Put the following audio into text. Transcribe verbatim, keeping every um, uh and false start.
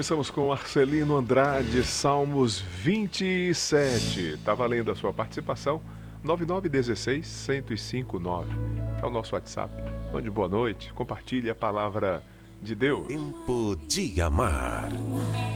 Começamos com Marcelino Andrade, Salmos vinte e sete. Está valendo a sua participação. nove nove um seis, um zero cinco nove. É o nosso WhatsApp. Mande boa noite, compartilhe a palavra de Deus. Tempo de amar.